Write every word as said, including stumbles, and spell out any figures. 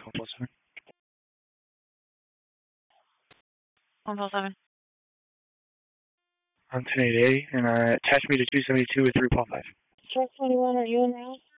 one four seven. one four seven. I'm ten eighty, and uh, attach me to two seventy-two with three point five. Truck twenty-one, are you in route?